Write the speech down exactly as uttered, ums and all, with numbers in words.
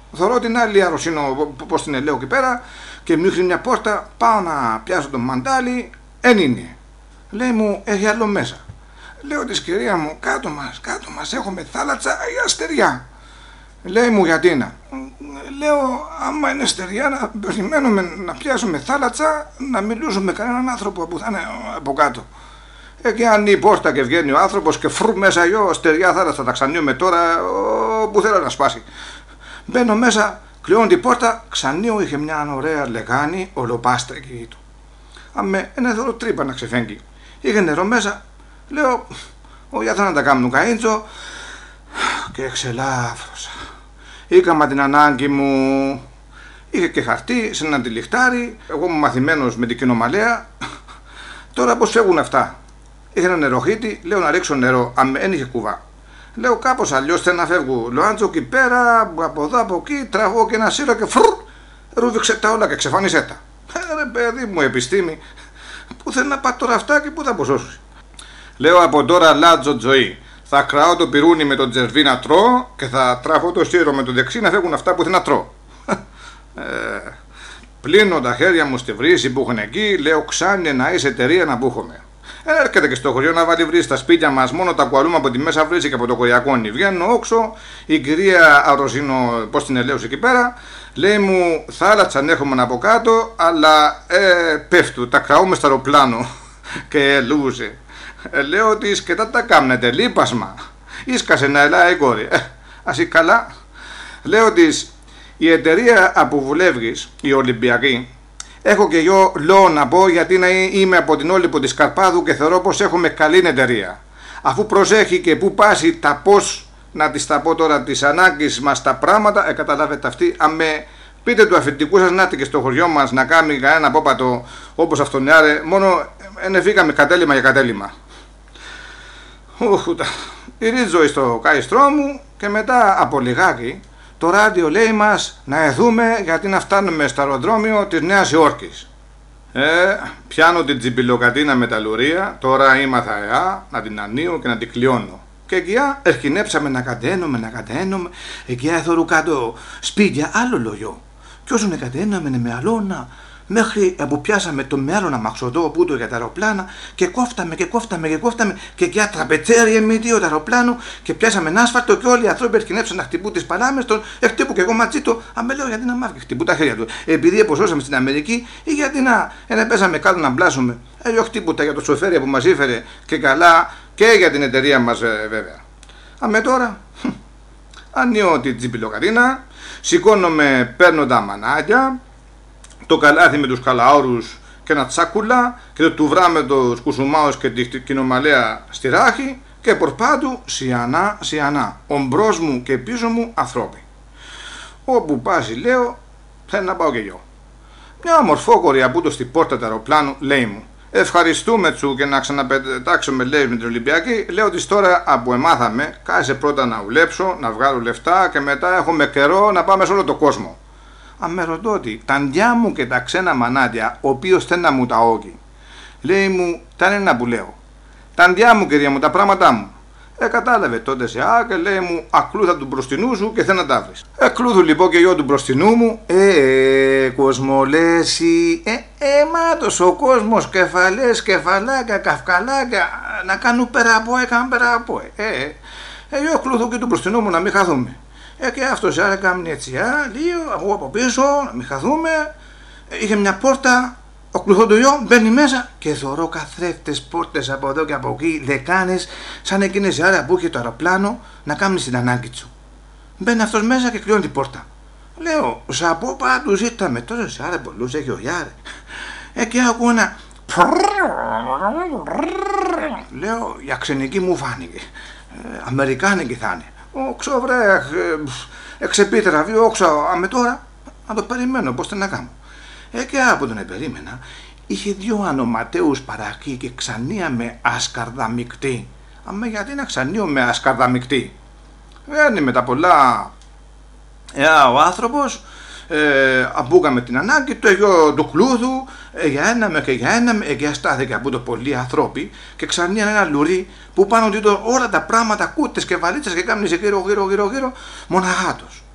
Θωρώ την άλλη αρρωσίνο, πώς την λέω εκεί πέρα, και μου ρίχνει μια πόρτα. Πάω να πιάσω το μαντάλι, εν είναι. Λέει μου, έχει άλλο μέσα. Λέω της κυρία μου, κάτω μας, κάτω μας, έχουμε θάλασσα ή αστεριά. Λέει μου, γιατί να. Λέω, άμα είναι στεριά, να περιμένουμε να πιάσουμε θάλασσα, να μιλήσουμε με κανέναν άνθρωπο που θα είναι από κάτω. Εκεί ανοίγει η πόρτα και βγαίνει ο άνθρωπος και φρου μέσα γιο, στεριά θάλασσα, τα ξανίουμε τώρα, που θέλω να σπάσει. Μπαίνω μέσα, κλειώνω την πόρτα, ξανίω είχε μια ωραία λεγάνη, ολοπάστρα εκεί του. Αμέ, ένα δώρο τρύπα να ξεφέγγει. Είχε νερό μέσα, λέω, όχι θα να τα κάνουν καΐντζο, και εξελάφρωσα.Ήκαμα την ανάγκη μου, είχε και χαρτί σε ένα τυλιχτάρι, εγώ είμαι μαθημένος με την κοινομαλέα. Τώρα πώς φεύγουν αυτά. Είχε ένα νεροχύτη, λέω να ρίξω νερό, αν δεν είχε κουβά. Λέω κάπως αλλιώς θέλω να φεύγω. Λοάντζο εκεί πέρα, από εδώ από εκεί, τραβώ και ένα σύρο και φρουρ, ρούβηξε τα όλα και ξεφάνισέ τα. Ε, ρε παιδί μου, επιστήμη, πού θέλει να πάει τώρα αυτά και πού θα αποσώσει. Λέω από τώρα λάτζο τζοή. Θα κραώ το πυρούνι με το τζερβί να τρώω και θα τραβώ το σύρο με το δεξί να φεύγουν αυτά που θέλω να τρώω. ε, πλύνω τα χέρια μου στη βρύση που έχουν εκεί, λέω ξάνει να είσαι εταιρεία να μπούχομαι. Έρχεται και στο χωριό να βάλει βρύση στα σπίτια μας, μόνο τα κουαλούμε από τη μέσα βρύση και από το κοριακόνι. Βγαίνω όξω, η κυρία Αρρωσίνο, πώς την ελέωσε εκεί πέρα, λέει μου θάλασσα ανέχομαι από κάτω, αλλά ε, πέφτου, τα κραούμε στο αεροπλάνο. Και ελούσε. Ε, λέω της και τα τα κάμνετε, λείπασμα. Ίσκασε να ελάει κόρη. Ε, ας ή καλά. Λέω της, η εταιρεία που βουλεύγεις, η Ολυμπιακή, έχω και εγώ λόγο να πω γιατί να είμαι από την Όλυπο της Καρπάδου και θεωρώ πως έχουμε καλή εταιρεία. Αφού προσέχει και που πάσει τα πώς, να της τα πω τώρα, τις ανάγκες μας τα πράγματα, ε, καταλάβετε αυτή, αν με πείτε του αφεντικού σας να και στο χωριό μας να κάνει κανένα απόπατο όπως αυτόν άρε, μόνο ενεφήκαμε κατέλημα για κατέλημα. Ουχούτα. Ηρίζω στο καηστρό μου και μετά από λιγάκι το ράδιο λέει μας να εδούμε γιατί να φτάνουμε στο αεροδρόμιο της Νέας Υόρκης. Ε, πιάνω την τσιμπιλοκατίνα με τα λουρία, τώρα ήμαθα εά να την ανοίγω και να την κλειώνω. Και εκεί ερχινέψαμε να κατένουμε, να κατένουμε, εκεί έθωρου κάτω σπίτια άλλο λογιό. Κι όσο να κατέναμε με αλώνα, μέχρι που πιάσαμε το με άλλο αμαξοδό που το για τα αεροπλάνα και κόφταμε και κόφταμε και κόφταμε και εκεί τραπετσέρι εμμύτιο το αεροπλάνο και πιάσαμε ένα άσφαλτο και όλοι οι άνθρωποι ερχινέψαν να χτυπούν τις παλάμες των, εκτύπου και εγώ ματσί το, αν λέω γιατί να μάθει χτυπούν τα χέρια του. Επειδή εποσώσαμε στην Αμερική ή γιατί να ένα πέσαμε κάτω να μπλάσουμε. Ε, χτύπουτα για το σοφέρια που μας ήφερε και καλά και για την εταιρεία μας ε, βέβαια. Αμέ τώρα, ανοίγω την τσιπιλοκατίνα, σηκώνομαι, παίρνω τα μανάκια, το καλάθι με τους καλαόρους και ένα τσάκουλα και το τουβρά με τους κουσουμάους και την κοινομαλέα στη ράχη και πορπάτου σιανά σιανά, ομπρός μου και πίσω μου ανθρώποι. Όπου πάσει λέω, θέλω να πάω και εγώ. Μια ομορφόκορη από το στην πόρτα του αεροπλάνου λέει μου, ευχαριστούμε τσου και να ξαναπετάξουμε λέει με την Ολυμπιακή, λέω της τώρα από εμάθαμε, κάτσε πρώτα να ουλέψω, να βγάλω λεφτά και μετά έχουμε καιρό να πάμε σε όλο το κόσμο. Αν με ρωτώ ότι τα ντιά μου και τα ξένα μανάτια, ο οποίος θέλει να μου τα όγει, λέει μου, τα είναι να που λέω. Τα ντιά μου κυρία μου, τα πράγματά μου. Ε, κατάλαβε τότε σε α και λέει μου, ακλούθα του μπροστινού σου και θέλει να τα βρεις. Εκλούθου λοιπόν και εγώ του μπροστινού μου, ε, ε κοσμολέσι, ε, ε, μάτος ο κόσμος, κεφαλές, κεφαλάκια, καυκαλάκια, να κάνουν πέρα από, έκαναν πέρα από, ε, ε, ε, εγώ εκλούθου και του μπροστινού μου να μην χαθούμε. Ε, και αυτός άρα κάνει έτσι, α, λίγο, εγώ από πίσω, να μην χαθούμε. Ε, είχε μια πόρτα, ο κλουθόντοιο μπαίνει μέσα και θωρώ καθρέφτες πόρτες από εδώ και από εκεί, λεκάνες, σαν εκείνες οι άρα που είχε το αεροπλάνο να κάνει την ανάγκη του. Μπαίνει αυτός μέσα και κλειώνει την πόρτα. Λέω, σαπό πάντους ήρθαμε, τόσο σε άρα πολλούς έχει ο Γιάρε. Ε, και ακούω ένα... Λέω, η αξενική μου φάνηκε, ε, αμερικάνικη θα είναι. Όξω βρε, εξεπίτερα βίο, όξω, αμε τώρα, να το περιμένω, πώς να κάνω. Ε, και από τον περίμενα, είχε δυο ανοματέους παρακεί και ξανία με ασκαρδαμικτή. Αμε γιατί να ξανίω με ασκαρδαμικτή. Βγαίνει με τα πολλά, ε, ο άνθρωπος, ε, αμπούκαμε την ανάγκη του, εγώ του κλούδου, ε, για ένα με και για ένα με, και στάθηκε από το πολλοί ανθρώποι και ξανία ένα λουρί που πάνω του όλα τα πράγματα, κούτες και βαλίτσες και κάμνησε γύρω γύρω γύρω γύρω, μοναχάτος.